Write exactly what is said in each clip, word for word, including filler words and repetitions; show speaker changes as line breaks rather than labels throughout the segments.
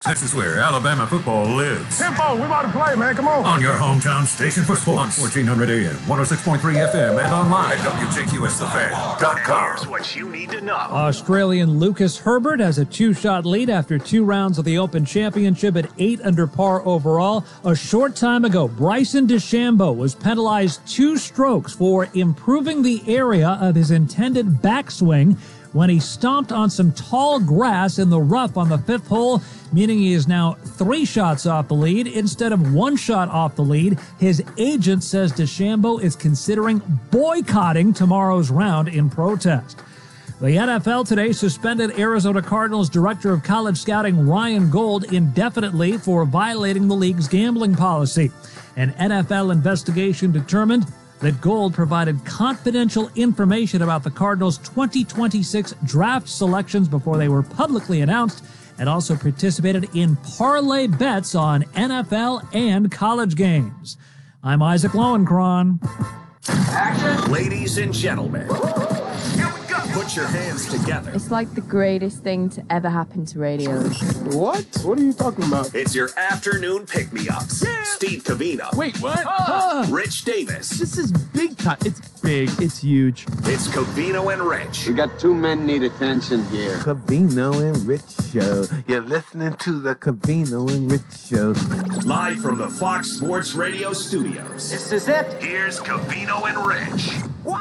This is where Alabama football lives.
Tempo, we about to play, man. Come on.
On your hometown station for sports. fourteen hundred A M, one oh six point three F M, and online at W J Q S the fan dot com.
Here's what you need to know.
Australian Lucas Herbert has a two-shot lead after two rounds of the Open Championship at eight under par overall. A short time ago, Bryson DeChambeau was penalized two strokes for improving the area of his intended backswing when he stomped on some tall grass in the rough on the fifth hole, meaning he is now three shots off the lead instead of one shot off the lead. His agent says DeChambeau is considering boycotting tomorrow's round in protest. The N F L today suspended Arizona Cardinals Director of College Scouting Ryan Gold indefinitely for violating the league's gambling policy. An N F L investigation determined that Gold provided confidential information about the Cardinals' twenty twenty-six draft selections before they were publicly announced, and also participated in parlay bets on N F L and college games. I'm Isaac Lowenkron.
Action. Ladies and gentlemen, here we go. Put your hands together.
It's like the greatest thing to ever happen to radio.
What? What are you talking about?
It's your afternoon pick-me-ups. Yeah. Steve Covino.
Wait, what?
Uh, Rich Davis.
This is big time. It's big. It's huge.
It's Covino and Rich.
We got two men need attention here.
Covino and Rich Show. You're listening to the Covino and Rich Show.
Live from the Fox Sports Radio studios.
This is it.
Here's Covino and Rich.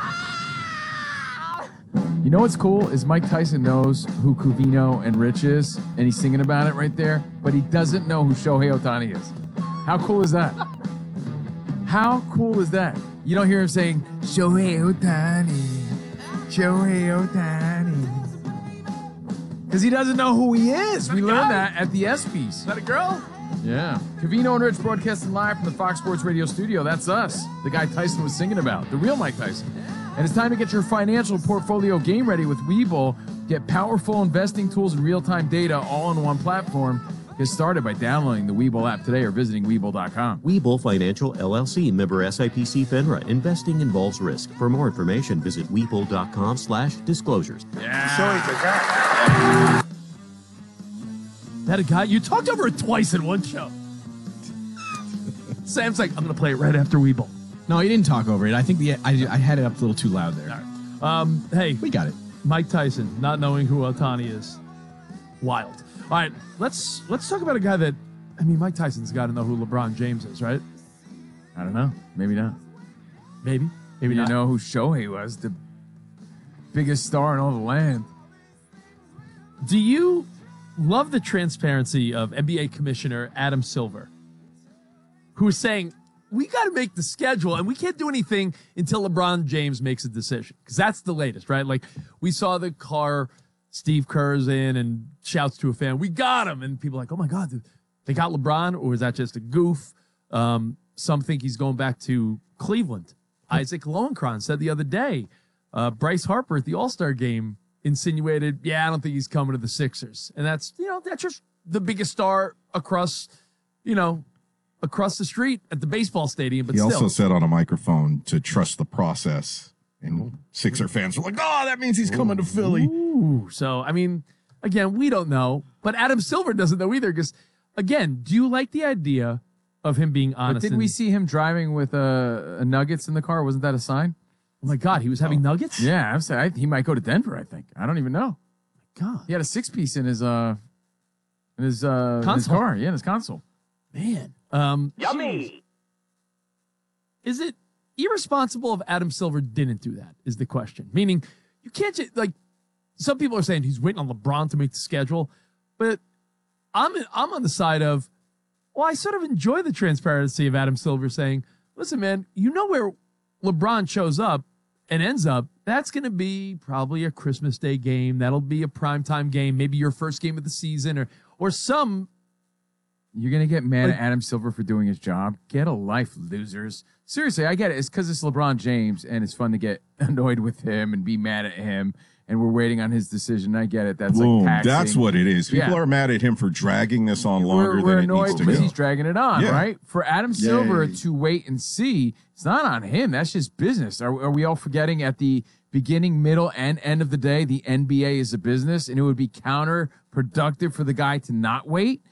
You know what's cool is Mike Tyson knows who Covino and Rich is, and he's singing about it right there, but he doesn't know who Shohei Ohtani is. How cool is that? How cool is that? You don't hear him saying, Shohei Ohtani, Shohei Ohtani. Because he doesn't know who he is. We learned that at the ESPYs.
Is that a girl?
Yeah. Covino and Rich broadcasting live from the Fox Sports Radio studio. That's us. The guy Tyson was singing about. The real Mike Tyson. And it's time to get your financial portfolio game ready with Webull. Get powerful investing tools and real-time data all in one platform. Get started by downloading the Webull app today or visiting Webull dot com.
Webull Financial, L L C, member S I P C FINRA. Investing involves risk. For more information, visit Webull dot com slash disclosures.
Yeah.
So he's a guy.
That a guy? You talked over it twice in one show. Sam's like, I'm going to play it right after Webull.
No, he didn't talk over it. I think the I, I had it up a little too loud there.
All right. Um, hey.
We got it.
Mike Tyson, not knowing who Ohtani is. Wild. All right, let's let's talk about a guy that, I mean, Mike Tyson's got to know who LeBron James is, right?
I don't know. Maybe not.
Maybe. Maybe
you
not.
know who Shohei was, the biggest star in all the land.
Do you love the transparency of N B A Commissioner Adam Silver, who is saying, we got to make the schedule, and we can't do anything until LeBron James makes a decision, because that's the latest, right? Like, we saw the car Steve Kerr's in and shouts to a fan, we got him, and people are like, oh, my God, they got LeBron, or is that just a goof? Um, some think he's going back to Cleveland. Isaac Lowenkron said the other day, uh, Bryce Harper at the All-Star game insinuated, yeah, I don't think he's coming to the Sixers. And that's, you know, that's just the biggest star across, you know, across the street at the baseball stadium. But
he
still.
also said on a microphone to trust the process. And Sixer fans were like, oh, that means he's coming to Philly.
Ooh. So, I mean, again, we don't know. But Adam Silver doesn't know either. Because, again, do you like the idea of him being honest?
But didn't
and,
we see him driving with a, a Nuggets in the car? Wasn't that a sign?
Oh, my God. He was having oh. Nuggets?
Yeah. I'm saying, I, he might go to Denver, I think. I don't even know.
God.
He had a six-piece in his, uh, in his, uh, in his car. Yeah, in his console.
Man. Um,
Yummy.
Is it irresponsible if Adam Silver didn't do that, is the question. Meaning, you can't just, like, some people are saying he's waiting on LeBron to make the schedule, but I'm I'm on the side of, well, I sort of enjoy the transparency of Adam Silver saying, listen, man, you know where LeBron shows up and ends up, that's going to be probably a Christmas Day game. That'll be a primetime game, maybe your first game of the season, or or some.
You're going to get mad at Adam Silver for doing his job? Get a life, losers. Seriously, I get it. It's because it's LeBron James, and it's fun to get annoyed with him and be mad at him, and we're waiting on his decision. I get it. That's
Boom.
like taxing.
That's what it is. People
yeah.
are mad at him for dragging this on longer
we're, we're
than
annoyed
it needs to
because
go.
he's dragging it on,
yeah.
right? For Adam Silver
yeah.
to wait and see, it's not on him. That's just business. Are, are we all forgetting at the beginning, middle, and end of the day, the N B A is a business, and it would be counterproductive for the guy to not wait?